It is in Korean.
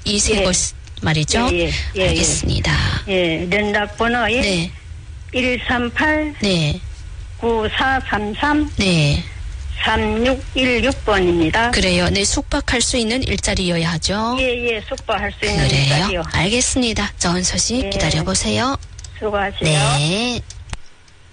이 세 예. 곳 말이죠? 알겠습니다. 예, 연락번호 네. 138 네. 9433 네. 3616번입니다. 그래요. 네, 숙박할 수 있는 일자리여야 하죠? 예, 숙박할 수 있는 그래요. 일자리요. 알겠습니다. 저 은서 씨 예. 기다려보세요. 수고하세요. 네.